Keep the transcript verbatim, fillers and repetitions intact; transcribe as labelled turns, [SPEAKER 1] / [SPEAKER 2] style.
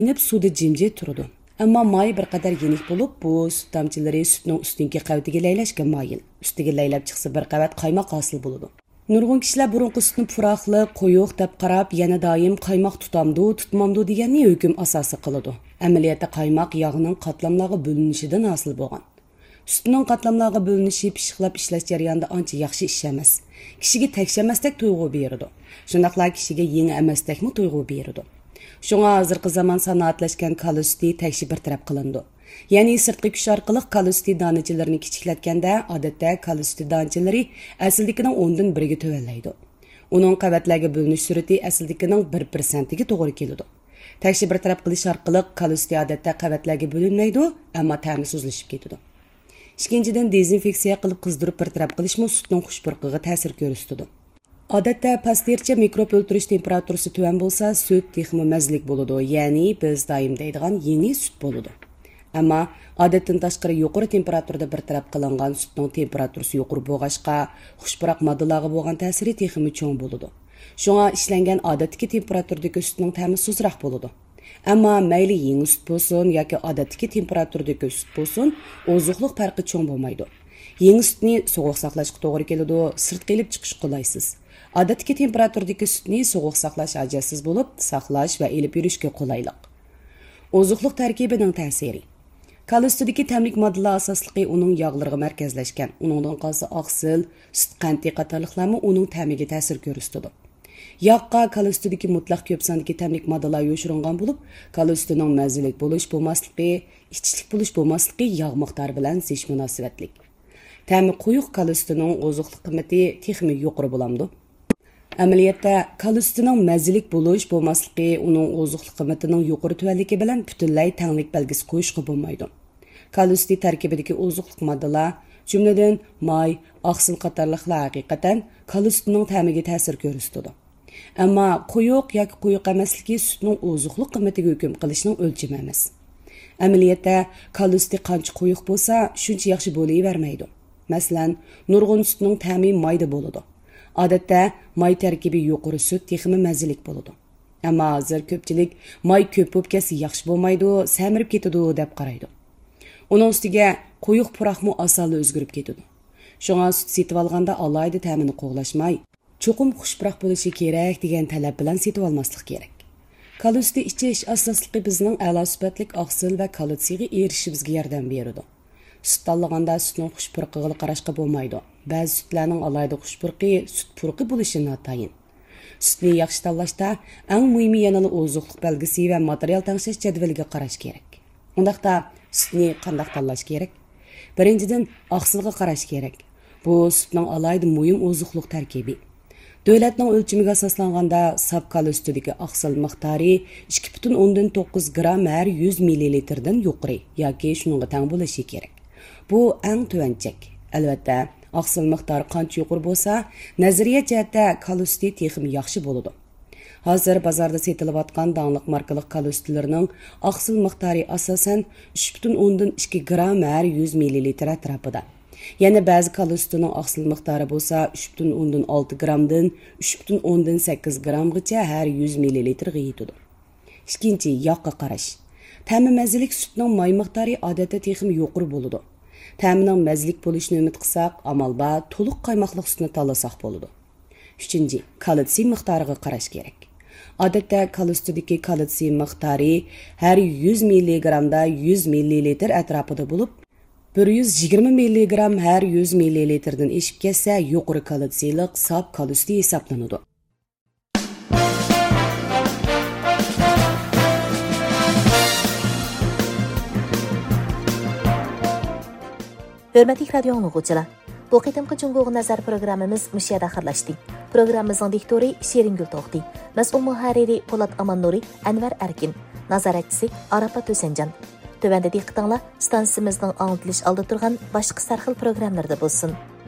[SPEAKER 1] inib suvda jimjit turadi. Ammo may bir qadar yenik bo'lib, bu sut damchilari sutning ustingi qavatiga laylashga moyil. Ustiga laylab chiqsa bir qavat qaymoq hosil bo'ladi. Nurg'un kishilar burunqi sutni puroqli, quyuq deb qarab, yana doim qaymoq tutamdi, tutmamdi deganni hukm asosi qiladi. Amaliyotda qaymoq yog'ning qatlamlarga bo'linishidan hosil bo'lgan. Sutning qatlamlarga bo'linishi pishiqlab ishlash jarayonida ancha yaxshi ish emas. Kishiga tekshamasdek tuyg'u beradi. Shundaqla kishiga yangi emasdekmi tuyg'u beradi. Shunga hozirgi zamon sanoatlashgan kalosti tekshi bir taraf qilindi. Ya'ni sirtqi kuch orqali kalosti donachalarini kichiklatganda odatda kalosti donachalari aslidagining o'ndan biriga tuvallaydi. Uning qavatlarga bo'linish surati aslidagining bir persentiga to'g'ri keladi. Tekshi bir taraf qilish orqali kalosti odatda qavatlarga bo'linmaydi, ammo ta'mi suzlashib ketadi. Ikkinchidan dezinfeksiya qilib qizdirib bir taraf qilishmi sutning xushpurqiga ta'sir ko'rsatadi. Odatda pastercha mikrob o'ltirish temperaturasi tuvan bo'lsa, sut texmi mazlik bo'ladi, ya'ni biz doim deydigan yeni sut bo'ladi. Ammo odatdan tashqari yuqori temperaturada bir taraf qilingan sutning temperaturasi yuqori bo'lg'achqa, xushpuroq moddalarga bo'lgan ta'siri texmi cho'ng bo'ladi. Shunga ishlangan odatdagi temperaturadagi sutning ta'mi suzroq bo'ladi. Ammo mayli yangi sut bo'lsin yoki odatdagi temperaturadagi sut bo'lsin, ozuqliq farqi cho'ng bo'lmaydi. Yangi sutni sovuq saqlashga to'g'ri keladi, sirtqa ilib chiqish qulaysiz. Odatdagi temperaturadagi sutni sovuq saqlash ajoysiz bo'lib, saqlash va ilib yurishga qulaylik. Ozuqliq tarkibining ta'siri. Kalostidagi tamlik moddalar asosligi uning yog'lariga markazlashgan. Uningdan qolsa oqsil, sut qanti qatorliqlarni uning ta'miga ta'sir ko'rsatadi. Yog'qa kalostidagi mutlaq ko'p sondagi tamlik moddalar yoshiringan bo'lib, kalostining mazalik bo'lish bo'lmasligi, ichlik bo'lish bo'lmasligi yog' miqdori bilan zish munosabatlik. Ta'mi quyuq kalostining ozuqliq qiymati texmi yuqori bo'lamdi. Amaliyotda kalostining mazalik bo'lish bo'lmasligi uning ozuqliq qiymatining yuqori tuvanligi bilan butunlay tanglik belgisi qo'yishga bo'lmaydi. Kalosti tarkibidagi ozuqliq moddalar, jumladan may, oqsil qatorliqlar haqiqatan kalostining ta'miga ta'sir ko'rsatadi. Ammo quyuq yoki quyuq emasligi sutning ozuqliq qiymatiga hukm qilishning o'lchami emas. Amaliyotda kalosti qancha quyuq bo'lsa, shuncha yaxshi bo'lavermaydi. Masalan, nurg'un sutning ta'mi mayda bo'ladi. Odatda may tarkibi yuqori sut texmi mazalik bo'ladi. Ammo hozir ko'pchilik may ko'p bo'lib ketsa yaxshi bo'lmaydi, samirib ketadi deb qaraydi. Uning ustiga quyuq puroqmi osonli o'zgarib ketadi. Shunga sut setib olganda alohida ta'mini qo'g'lashmay, cho'qim xushpuroq bo'lishi kerak degan talab bilan setib olmaslik kerak. Kalosti ichish asosligi bizning a'lo sifatli oqsil va kalsiyaga erishishimizga yordam beradi. Sut tanlaganda sutning xushpurqiga qarashga bo'lmaydi. Ba'zi sutlarning alohida xushpurqi sut purqi bo'lishi notayin. Sutni yaxshi tanlashda eng muhimi yana ozuqliq belgisi va material tangshish jadvaliga qarash kerak. Undaqda sutni qanday tanlash kerak? Birinchidan oqsilga qarash kerak. Bu sutning alohida muhim ozuqliq tarkibi. Davlatning o'lchamiga asoslanganda saf kalostidagi oqsil miqdori ikki butun o'ndan to'qqiz gram har yuz millilitrdan yuqori yoki shunga teng bo'lishi kerak. Bu eng tuvanchak. Albatta, oqsil miqdori qancha yuqori bo'lsa, nazariya jihatda kalosti texmi yaxshi bo'ladi. Hozir bozorda setilayotgan danglik markalik kalostilarining oqsil miqdori asosan uch butun o'ndan ikki gram har yuz millilitr atrofida. Yana ba'zi kalostining oqsil miqdori bo'lsa uch butun o'ndan olti gramdan uch butun o'ndan sakkiz gramgacha har yuz millilitrga yetadi. Ikkinchi, yog'ga qarash. Ta'mi mazalik sutning may miqdori odatda texmi yuqori bo'ladi. Ta'mining mazalik bo'lishini umid qilsak, amalda to'liq qaymoqli sutni tanlasak bo'ladi. Uchinchi, kalsiy miqdoriga qarash kerak. Odatda kalostidagi kalsiy miqdori har yuz milligramda yuz millilitr atrofida bo'lib, bir yuz yigirma milligram har yuz millilitrdan eshib ketsa, yuqori kalsiylik saf kalosti hisoblanadi.
[SPEAKER 2] Hörmətli radio dinləyicilər, bu qitimqi Cungo'ga nazar proqramımız müşiyada xırlaşdı. Proqramımızın diktori Şeringül Toxti, məsul muharriri Polat Amannuri, Anvar Erkin, nazaratçısı Arafat Ösencan. Tövəndə diqqətinizlə stansiямızның anlatılış aldı turğan başqa sarxil proqramlarda bolsun.